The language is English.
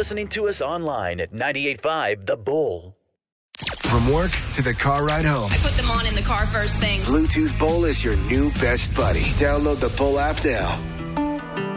listening to us online at 98.5 The Bull. From work to the car ride home, I put them on in the car first thing. Bluetooth Bull is your new best buddy. Download the Bull app now.